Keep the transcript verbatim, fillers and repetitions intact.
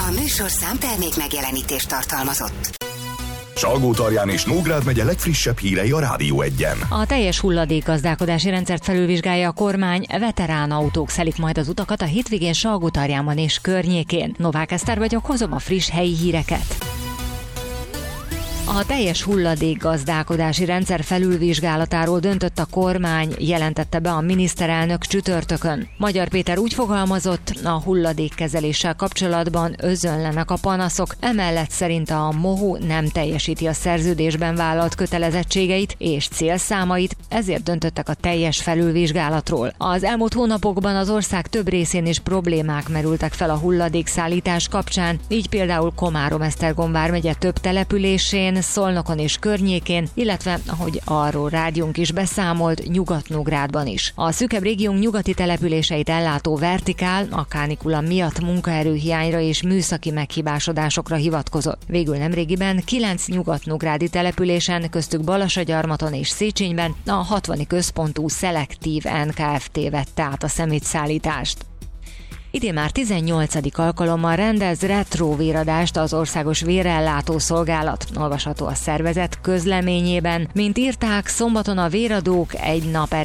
A műsorszám termék megjelenítést tartalmazott. Salgótarján és Nógrád megye legfrissebb hírei a Rádió Egyen. A teljes hulladékgazdálkodási rendszert felülvizsgálja a kormány, veterán autók szelik majd az utakat a hétvégén Salgótarjánban és környékén. Novák Eszter vagyok, hozom a friss helyi híreket. A teljes hulladékgazdálkodási rendszer felülvizsgálatáról döntött a kormány, jelentette be a miniszterelnök csütörtökön. Magyar Péter úgy fogalmazott, a hulladékkezeléssel kapcsolatban özönlenek a panaszok, emellett szerint a MOHU nem teljesíti a szerződésben vállalt kötelezettségeit és célszámait, ezért döntöttek a teljes felülvizsgálatról. Az elmúlt hónapokban az ország több részén is problémák merültek fel a hulladékszállítás kapcsán, így például Komárom-Esztergom vármegye több településén, Szolnokon és környékén, illetve, ahogy arról rádiónk is beszámolt, Nyugat-Nógrádban is. A szűkebb régiónk nyugati településeit ellátó Vertikál a kánikula miatt munkaerőhiányra és műszaki meghibásodásokra hivatkozott. Végül nemrégiben kilenc nyugat-nógrádi településen, köztük Balasagyarmaton és Széchenyben a hatvani központú Szelektív en ká ef té vette át a szemétszállítást. Idén már tizennyolcadik alkalommal rendez retro véradást az Országos Vérellátó Szolgálat, olvasható a szervezet közleményében. Mint írták, szombaton a véradók egy nap erejéig